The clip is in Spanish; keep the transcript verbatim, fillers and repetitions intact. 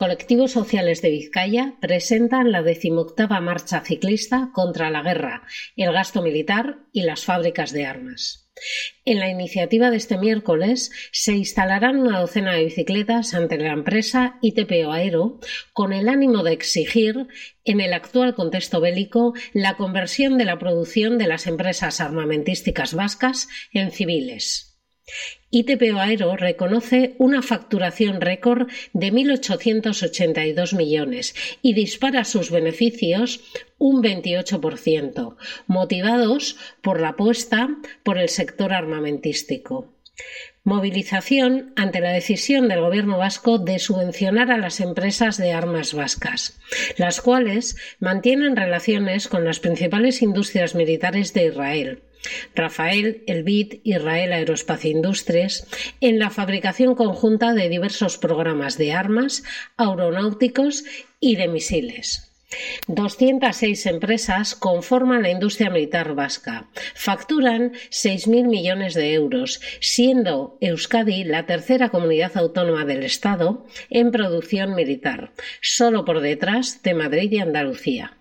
Colectivos sociales de Vizcaya presentan la decimoctava marcha ciclista contra la guerra, el gasto militar y las fábricas de armas. En la iniciativa de este miércoles se instalarán una docena de bicicletas ante la empresa I T P O Aero con el ánimo de exigir, en el actual contexto bélico, la conversión de la producción de las empresas armamentísticas vascas en civiles. I T P O Aero reconoce una facturación récord de mil ochocientos ochenta y dos millones y dispara sus beneficios un veintiocho por ciento, motivados por la apuesta por el sector armamentístico. Movilización ante la decisión del Gobierno vasco de subvencionar a las empresas de armas vascas, las cuales mantienen relaciones con las principales industrias militares de Israel, Rafael, Elbit, Israel Aeroespacio Industries, en la fabricación conjunta de diversos programas de armas, aeronáuticos y de misiles. doscientas seis empresas conforman la industria militar vasca. Facturan seis mil millones de euros, siendo Euskadi la tercera comunidad autónoma del Estado en producción militar, solo por detrás de Madrid y Andalucía.